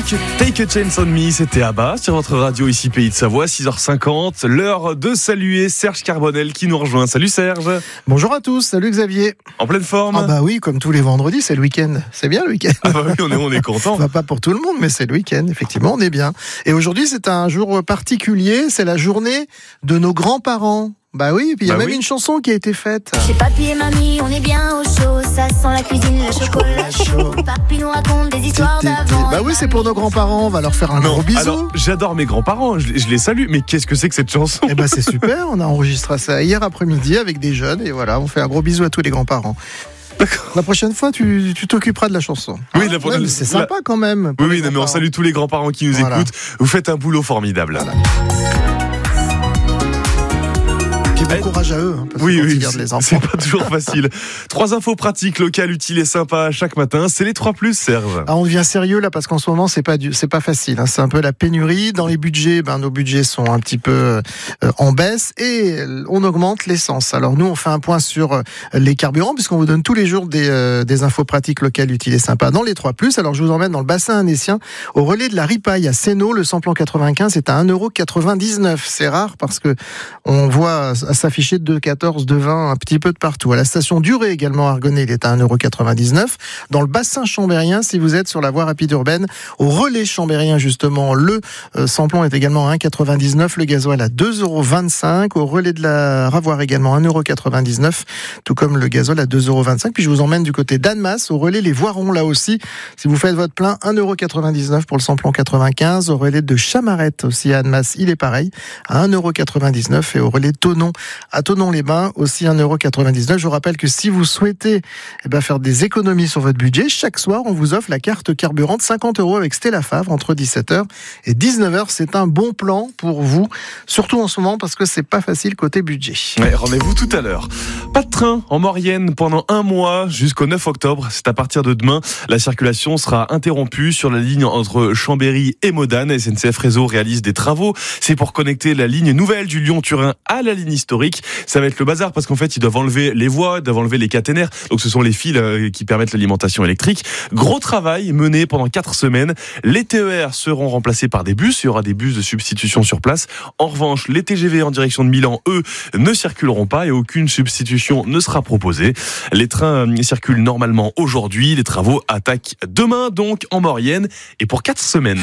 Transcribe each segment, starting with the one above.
Take a Chance on Me, c'était Abba sur votre radio ici Pays de Savoie, 6h50. L'heure de saluer Serge Carbonel qui nous rejoint. Salut Serge. Bonjour à tous, salut Xavier. En pleine forme? Ah bah oui, comme tous les vendredis, c'est le week-end. C'est bien le week-end. Ah bah oui, on est content. Pas pour tout le monde, mais c'est le week-end, effectivement, on est bien. Et aujourd'hui, c'est un jour particulier, c'est la journée de nos grands-parents. Bah oui, puis il y a même une chanson qui a été faite. Chez papy et mamie, on est bien au chaud. Ça sent la cuisine, le chocolat chaud. Papy nous raconte des histoires d'avant. Bah oui, c'est pour nos grands-parents, on va leur faire un gros bisou. Alors, j'adore mes grands-parents, je les salue, mais qu'est-ce que c'est que cette chanson? Eh bah c'est super, on a enregistré ça hier après-midi avec des jeunes, et voilà, on fait un gros bisou à tous les grands-parents. La prochaine fois, tu t'occuperas de la chanson. Oui, c'est sympa quand même. Oui, mais on salue tous les grands-parents qui nous écoutent. Vous faites un boulot formidable. Voilà. Bon courage à eux, parce oui, les enfants. C'est pas toujours facile. 3 infos pratiques, locales, utiles et sympas chaque matin. C'est les 3+, Serge. On devient sérieux là, parce qu'en ce moment, c'est pas facile. C'est un peu la pénurie. Dans les budgets, nos budgets sont un petit peu en baisse et on augmente l'essence. Alors nous, on fait un point sur les carburants, puisqu'on vous donne tous les jours des infos pratiques, locales, utiles et sympas dans les 3+. Alors je vous emmène dans le bassin annécien, au relais de la Ripaille à Sénaux. Le samplon 95 est à 1,99 €. C'est rare parce que on voit s'afficher de 2,14, 2,20 un petit peu de partout. À la station Durée également à Argonay, il est à 1,99 €. Dans le bassin chambérien, si vous êtes sur la voie rapide urbaine, au relais chambérien justement, le samplon est également à 1,99 €, le gasoil à 2,25 €. Au relais de la Ravoire également 1,99 €, tout comme le gasoil à 2,25 €. Puis je vous emmène du côté d'Annemasse, au relais les Voirons là aussi. Si vous faites votre plein, 1,99 € pour le samplon 95. Au relais de Chamarette aussi à Annemasse, il est pareil, à 1,99 €. Et au relais de Thonon, à Thonon-les-Bains, aussi 1,99 €. Je vous rappelle que si vous souhaitez faire des économies sur votre budget, chaque soir, on vous offre la carte carburante 50 € avec Stella Favre entre 17h et 19h. C'est un bon plan pour vous, surtout en ce moment parce que c'est pas facile côté budget. Ouais, rendez-vous tout à l'heure. Pas de train en Maurienne pendant un mois jusqu'au 9 octobre. C'est à partir de demain. La circulation sera interrompue sur la ligne entre Chambéry et Modane. SNCF Réseau réalise des travaux. C'est pour connecter la ligne nouvelle du Lyon-Turin à la ligne historique. Ça va être le bazar parce qu'en fait, ils doivent enlever les voies, ils doivent enlever les caténaires. Donc, ce sont les fils qui permettent l'alimentation électrique. Gros travail mené pendant 4 semaines. Les TER seront remplacés par des bus. Il y aura des bus de substitution sur place. En revanche, les TGV en direction de Milan, eux, ne circuleront pas et aucune substitution ne sera proposée. Les trains circulent normalement aujourd'hui. Les travaux attaquent demain, donc, en Maurienne et pour 4 semaines.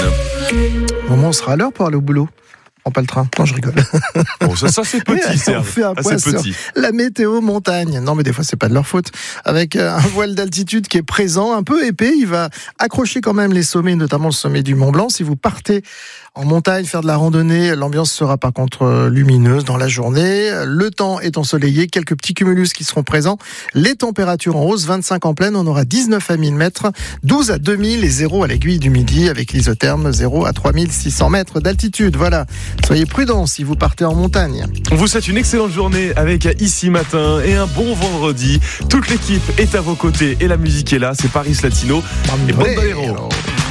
Au moment où on sera à l'heure pour aller au boulot. Prends pas le train. Non, je rigole. Bon, ça c'est petit, Serge. On fait un point sur la météo montagne. Non, mais des fois, c'est pas de leur faute. Avec un voile d'altitude qui est présent, un peu épais, il va accrocher quand même les sommets, notamment le sommet du Mont Blanc. Si vous partez en montagne, faire de la randonnée, l'ambiance sera par contre lumineuse dans la journée. Le temps est ensoleillé, quelques petits cumulus qui seront présents. Les températures en hausse, 25 en plaine, on aura 19 à 1000 mètres, 12 à 2000 et 0 à l'aiguille du Midi, avec l'isotherme 0 à 3600 mètres d'altitude. Voilà. Soyez prudents si vous partez en montagne. On vous souhaite une excellente journée avec Ici Matin et un bon vendredi. Toute l'équipe est à vos côtés et la musique est là. C'est Paris Latino et Bandolero.